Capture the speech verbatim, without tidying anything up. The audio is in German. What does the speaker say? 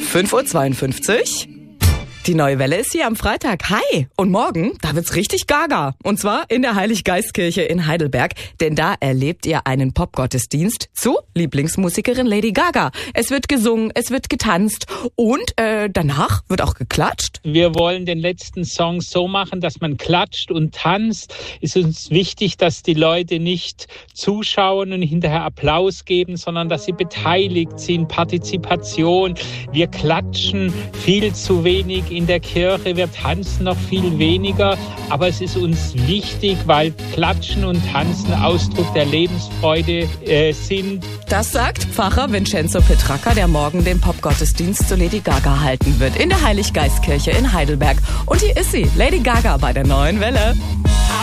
fünf Uhr zweiundfünfzig. Die neue Welle ist hier am Freitag. Hi! Und morgen, da wird's richtig gaga. Und zwar in der Heiliggeistkirche in Heidelberg. Denn da erlebt ihr einen Popgottesdienst zu Lieblingsmusikerin Lady Gaga. Es wird gesungen, es wird getanzt und äh, danach wird auch geklatscht. Wir wollen den letzten Song so machen, dass man klatscht und tanzt. Es ist uns wichtig, dass die Leute nicht zuschauen und hinterher Applaus geben, sondern dass sie beteiligt sind, Partizipation. Wir klatschen viel zu wenig in der Kirche, wir tanzen noch viel weniger, aber es ist uns wichtig, weil Klatschen und Tanzen Ausdruck der Lebensfreude äh, sind. Das sagt Pfarrer Vincenzo Petracca, der morgen den Popgottesdienst zu Lady Gaga halten wird in der Heiliggeistkirche in Heidelberg. Und hier ist sie, Lady Gaga bei der neuen Welle.